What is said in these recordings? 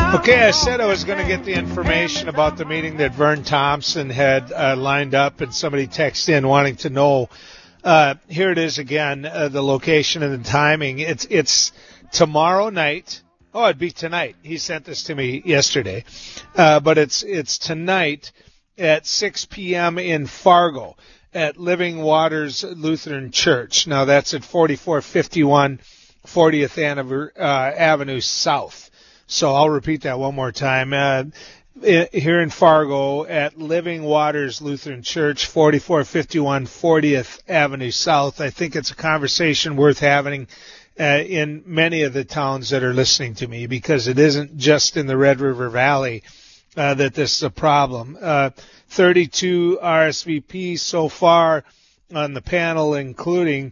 Okay, I said I was going to get the information about the meeting that Vern Thompson had lined up, and somebody texted in wanting to know. Here it is again, the location and the timing. It's tomorrow night. Oh, it'd be tonight. He sent this to me yesterday. But it's tonight at 6 p.m. in Fargo at Living Waters Lutheran Church. Now, that's at 4451 40th Avenue South. So I'll repeat that one more time. Here in Fargo at Living Waters Lutheran Church, 4451 40th Avenue South. I think it's a conversation worth having in many of the towns that are listening to me, because it isn't just in the Red River Valley that this is a problem. 32 RSVPs so far on the panel, including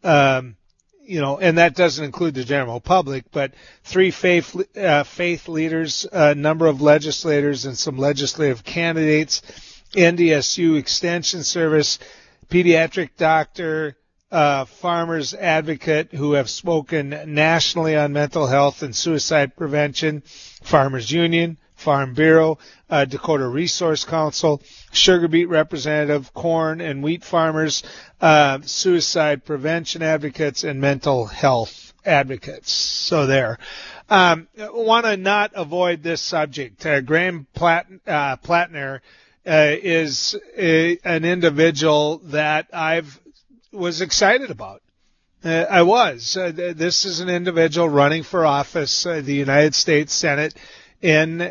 and that doesn't include the general public, but 3 faith leaders, a number of legislators, and some legislative candidates, NDSU Extension Service, pediatric doctor, farmers advocate who have spoken nationally on mental health and suicide prevention, Farmers Union, Farm Bureau, Dakota Resource Council, sugar beet representative, corn and wheat farmers, suicide prevention advocates, and mental health advocates. So there. Want to not avoid this subject. Graham Plattner is an individual that was excited about. I was. This is an individual running for office, the United States Senate in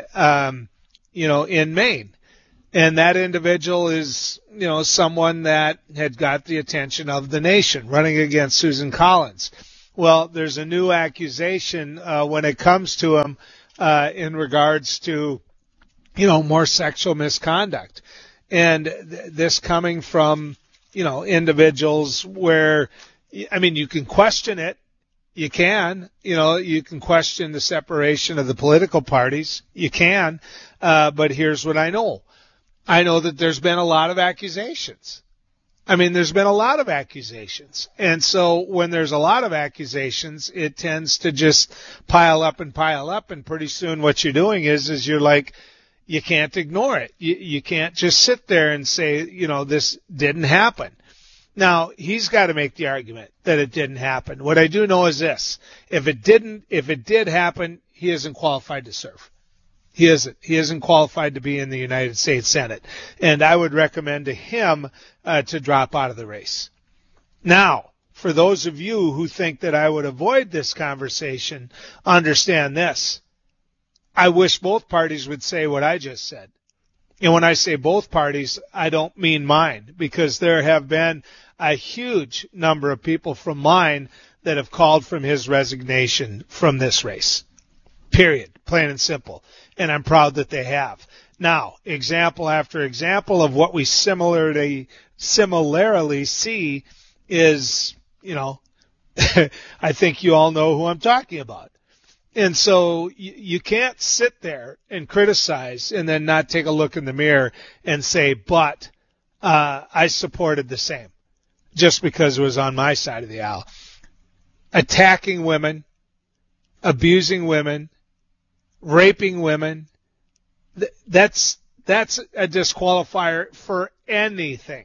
Maine. And that individual is, someone that had got the attention of the nation, running against Susan Collins. Well, there's a new accusation when it comes to him in regards to, more sexual misconduct. And this coming from, individuals where, you can question it. You can, you can question the separation of the political parties. You can, but here's what I know. I know that there's been a lot of accusations. There's been a lot of accusations. And so when there's a lot of accusations, it tends to just pile up, and pretty soon what you're doing is you're like, you can't ignore it. You can't just sit there and say, this didn't happen. Now, he's got to make the argument that it didn't happen. What I do know is this. If it did happen, he isn't qualified to serve. He isn't. He isn't qualified to be in the United States Senate. And I would recommend to him to drop out of the race. Now, for those of you who think that I would avoid this conversation, understand this. I wish both parties would say what I just said. And when I say both parties, I don't mean mine, because there have been a huge number of people from mine that have called for his resignation from this race. Period. Plain and simple. And I'm proud that they have. Now, example after example of what we similarly see is, I think you all know who I'm talking about. And so you can't sit there and criticize and then not take a look in the mirror and say, but I supported the same, just because it was on my side of the aisle. Attacking women, abusing women, raping women, that's a disqualifier for anything.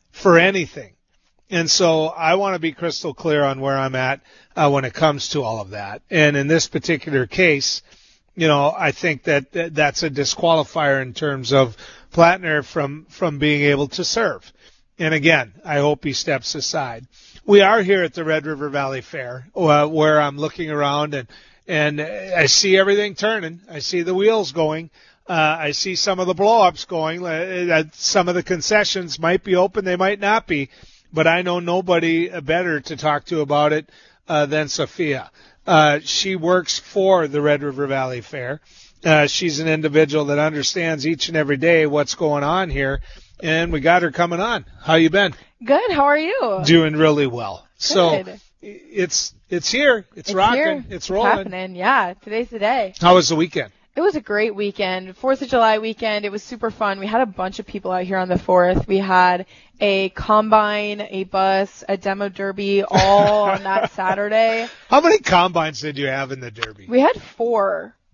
And so I want to be crystal clear on where I'm at when it comes to all of that. And in this particular case, I think that that's a disqualifier in terms of Plattner from being able to serve. And again, I hope he steps aside. We are here at the Red River Valley Fair, where I'm looking around and I see everything turning. I see the wheels going. I see some of the blow-ups going. Some of the concessions might be open, they might not be. But I know nobody better to talk to about it than Sophia. She works for the Red River Valley Fair. She's an individual that understands each and every day what's going on here, and we got her coming on. How you been? Good. How are you? Doing really well. Good. So it's here. It's rocking. Here. It's rolling. It's happening. Yeah. Today's the day. How was the weekend? It was a great weekend. 4th of July weekend. It was super fun. We had a bunch of people out here on the 4th. We had a combine, a bus, a demo derby, all on that Saturday. How many combines did you have in the derby? We had 4.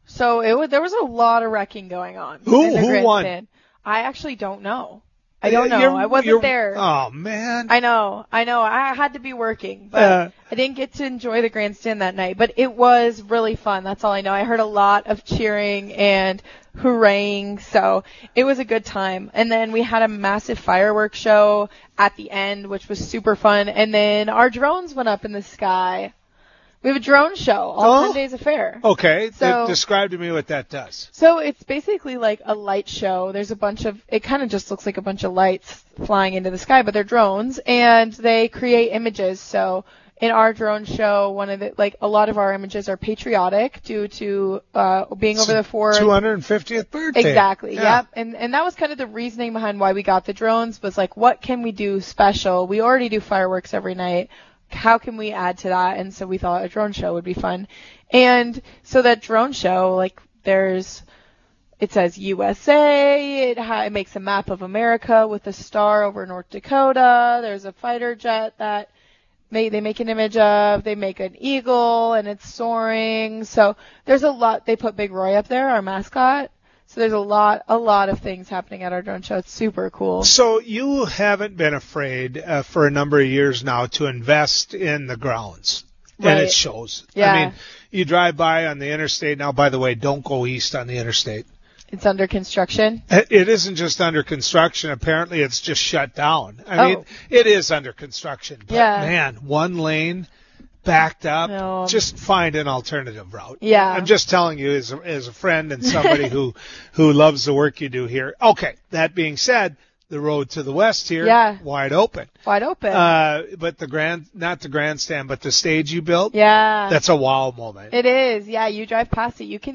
So there was a lot of wrecking going on. Who in the won? grandstand. I actually don't know. I don't know. I wasn't there. Oh, man. I know. I had to be working, but I didn't get to enjoy the grandstand that night. But it was really fun. That's all I know. I heard a lot of cheering and hooraying, so it was a good time. And then we had a massive fireworks show at the end, which was super fun. And then our drones went up in the sky. We have a drone show all 10 days of fair. Okay. So, describe to me what that does. So it's basically like a light show. There's a bunch of, it kind of just looks like a bunch of lights flying into the sky, but they're drones, and they create images. So in our drone show, a lot of our images are patriotic due to being over the 250th birthday. Exactly. Yeah. Yep. And that was kind of the reasoning behind why we got the drones, was like, what can we do special? We already do fireworks every night. How can we add to that? And so we thought a drone show would be fun. And so that drone show, it says USA, it makes a map of America with a star over North Dakota. There's a fighter jet that they make an image of. They make an eagle, and it's soaring. So there's a lot. They put Big Roy up there, our mascot. So there's a lot of things happening at our drone show. It's super cool. So you haven't been afraid for a number of years now to invest in the grounds. Right. And it shows. Yeah. I mean, you drive by on the interstate. Now, by the way, don't go east on the interstate. It's under construction? It isn't just under construction. Apparently, it's just shut down. I mean, it is under construction. But, man, one lane backed up. No. Just find an alternative route. Yeah. I'm just telling you as a friend and somebody who loves the work you do here. Okay, that being said, the road to the west here, wide open. Wide open. But not the grandstand, but the stage you built. Yeah. That's a wow moment. It is. Yeah, you drive past it, you can